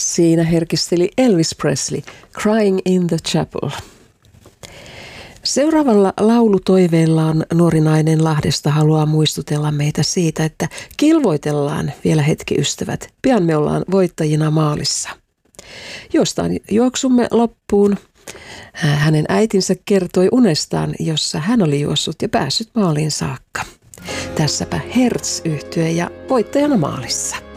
Siinä herkisteli Elvis Presley, Crying in the Chapel. Seuraavalla laulutoiveellaan nuori nainen Lahdesta haluaa muistutella meitä siitä, että kilvoitellaan vielä hetki ystävät. Pian me ollaan voittajina maalissa. Jostain juoksumme loppuun. Hänen äitinsä kertoi unestaan, jossa hän oli juossut ja päässyt maaliin saakka. Tässäpä Hertz-yhtye ja voittajana maalissa.